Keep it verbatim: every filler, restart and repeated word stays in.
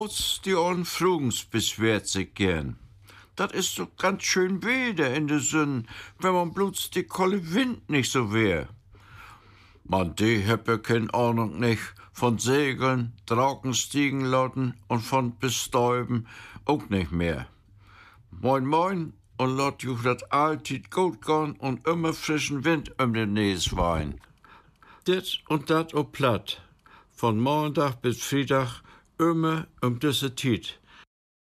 Die ollen Frugens beschwert sich gern. Dat is so ganz schön weder in de Sinn, wenn man bloß die kolle Wind nicht so wär. Man, die habe keine Ahnung nicht von Segeln, Drachen stiegen lassen und von Bestäuben auch nicht mehr. Moin, moin, und lot juch dat alltied gut gehen und immer frischen Wind um den Näs wein. Dit und dat o platt, von Montag bis Freitag immer um diese Tiet.